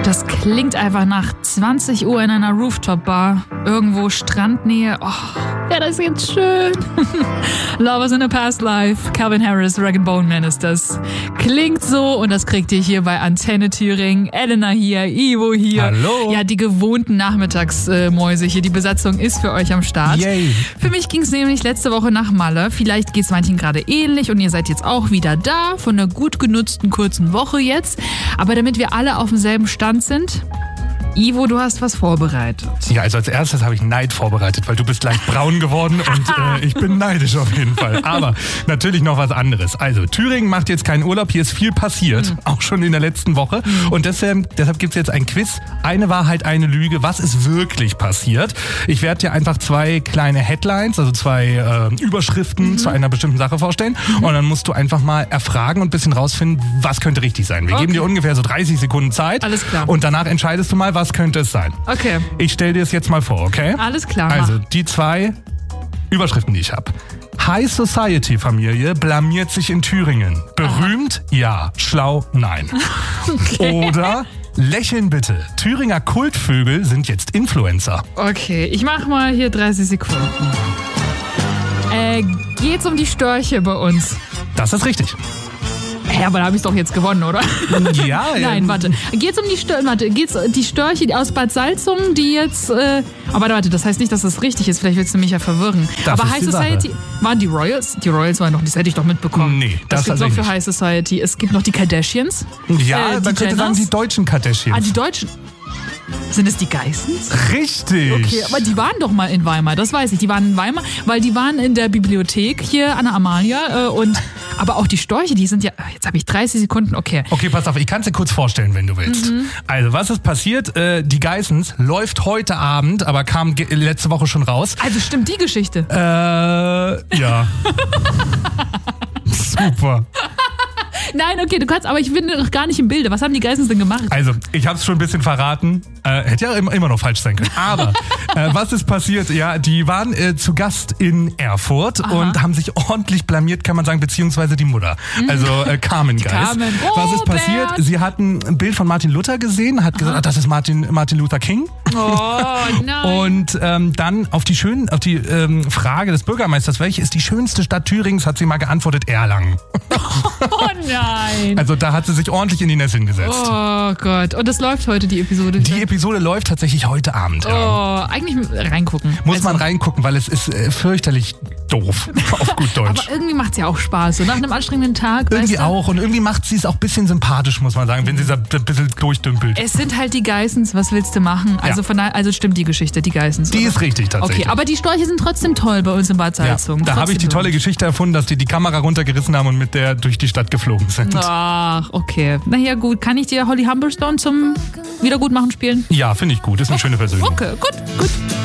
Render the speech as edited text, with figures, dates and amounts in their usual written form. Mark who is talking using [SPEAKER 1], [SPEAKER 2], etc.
[SPEAKER 1] Das klingt einfach nach 20 Uhr in einer Rooftop-Bar. Irgendwo Strandnähe. Oh, ja, das ist jetzt schön. Lovers in a Past Life. Calvin Harris, Rag & Bone Man ist das. Klingt so und das kriegt ihr hier bei Antenne Thüringen. Elena hier, Ivo hier.
[SPEAKER 2] Hallo.
[SPEAKER 1] Ja, die gewohnten Nachmittagsmäuse hier. Die Besatzung ist für euch am Start.
[SPEAKER 2] Yay.
[SPEAKER 1] Für mich ging es nämlich letzte Woche nach Malle. Vielleicht geht es manchen gerade ähnlich und ihr seid jetzt auch wieder da. Von einer gut genutzten kurzen Woche jetzt. Aber damit wir alle auf demselben Stand sind... Ivo, du hast was vorbereitet.
[SPEAKER 2] Ja, also als erstes habe ich Neid vorbereitet, weil du bist leicht braun geworden und ich bin neidisch auf jeden Fall. Aber natürlich noch was anderes. Also Thüringen macht jetzt keinen Urlaub, hier ist viel passiert, auch schon in der letzten Woche. Und deshalb gibt es jetzt ein Quiz, eine Wahrheit, eine Lüge. Was ist wirklich passiert? Ich werde dir einfach 2 kleine Headlines, also 2 Überschriften zu einer bestimmten Sache vorstellen. Und dann musst du einfach mal erfragen und ein bisschen rausfinden, was könnte richtig sein. Wir geben dir ungefähr so 30 Sekunden Zeit.
[SPEAKER 1] Alles klar.
[SPEAKER 2] Und danach entscheidest du mal, was könnte es sein.
[SPEAKER 1] Okay.
[SPEAKER 2] Ich stelle dir es jetzt mal vor, okay?
[SPEAKER 1] Alles klar.
[SPEAKER 2] Also, die 2 Überschriften, die ich habe. High Society Familie blamiert sich in Thüringen. Berühmt? Ja. Schlau? Nein.
[SPEAKER 1] Okay.
[SPEAKER 2] Oder lächeln bitte. Thüringer Kultvögel sind jetzt Influencer.
[SPEAKER 1] Okay, ich mach mal hier 30 Sekunden. Geht's um die Störche bei uns?
[SPEAKER 2] Das ist richtig.
[SPEAKER 1] Ja, aber da habe ich doch jetzt gewonnen, oder?
[SPEAKER 2] Ja.
[SPEAKER 1] Nein, warte. Geht's um die Störche aus Bad Salzung, die jetzt... Aber warte, das heißt nicht, dass das richtig ist. Vielleicht willst du mich ja verwirren.
[SPEAKER 2] Das
[SPEAKER 1] aber
[SPEAKER 2] ist
[SPEAKER 1] High
[SPEAKER 2] die
[SPEAKER 1] Society...
[SPEAKER 2] Sache.
[SPEAKER 1] Waren die Royals? Die Royals waren noch... Das hätte ich doch mitbekommen.
[SPEAKER 2] Nee,
[SPEAKER 1] das gibt's noch
[SPEAKER 2] tatsächlich
[SPEAKER 1] für High Society. Es gibt noch die Kardashians.
[SPEAKER 2] Ja, man könnte sagen, die deutschen Kardashians.
[SPEAKER 1] Ah, die Deutschen... Sind es die Geissens?
[SPEAKER 2] Richtig.
[SPEAKER 1] Okay, aber die waren doch mal in Weimar, das weiß ich. Die waren in Weimar, weil die waren in der Bibliothek hier an der Amalia. Aber auch die Störche, die sind ja... Jetzt habe ich 30 Sekunden, okay.
[SPEAKER 2] Okay, pass auf, ich kann es dir kurz vorstellen, wenn du willst. Also, was ist passiert? Die Geissens läuft heute Abend, aber kam letzte Woche schon raus.
[SPEAKER 1] Also stimmt die Geschichte?
[SPEAKER 2] Ja. Super.
[SPEAKER 1] Nein, okay, du kannst, aber ich bin noch gar nicht im Bilde. Was haben die Geissens denn gemacht?
[SPEAKER 2] Also, ich habe es schon ein bisschen verraten. Hätte ja immer noch falsch sein können. Aber was ist passiert? Ja, die waren zu Gast in Erfurt und haben sich ordentlich blamiert, kann man sagen, beziehungsweise die Mutter. Also Carmen Geiss.
[SPEAKER 1] Carmen.
[SPEAKER 2] Was ist passiert? Sie hat ein Bild von Martin Luther gesehen, hat gesagt, das ist Martin Luther King.
[SPEAKER 1] Oh, nein.
[SPEAKER 2] Und dann auf die Frage des Bürgermeisters, welche ist die schönste Stadt Thürings, hat sie mal geantwortet, Erlangen.
[SPEAKER 1] Oh nein.
[SPEAKER 2] Also da hat sie sich ordentlich in die Nesseln gesetzt.
[SPEAKER 1] Oh Gott. Und das läuft heute, die Episode?
[SPEAKER 2] Die Episode läuft tatsächlich heute Abend.
[SPEAKER 1] Oh,
[SPEAKER 2] Ja.
[SPEAKER 1] eigentlich reingucken.
[SPEAKER 2] Muss man reingucken, weil es ist fürchterlich doof, auf gut Deutsch.
[SPEAKER 1] Aber irgendwie macht es ja auch Spaß. So nach einem anstrengenden Tag.
[SPEAKER 2] Irgendwie
[SPEAKER 1] weißt du?
[SPEAKER 2] auch. Und irgendwie macht sie es auch ein bisschen sympathisch, muss man sagen, wenn sie so ein bisschen durchdümpelt.
[SPEAKER 1] Es sind halt die Geissens, was willst du machen? Also, also stimmt die Geschichte, die Geissens.
[SPEAKER 2] Die ist richtig tatsächlich.
[SPEAKER 1] Okay, aber die Störche sind trotzdem toll bei uns in Bad Salzung.
[SPEAKER 2] Ja, da habe ich die tolle Geschichte erfunden, dass die Kamera runtergerissen haben und mit der durch die Stadt geflogen sind.
[SPEAKER 1] Ach, okay. Na ja, gut. Kann ich dir Holly Humberstone zum Wiedergutmachen spielen?
[SPEAKER 2] Ja, finde ich gut. Ist eine schöne Versöhnung.
[SPEAKER 1] Okay, gut.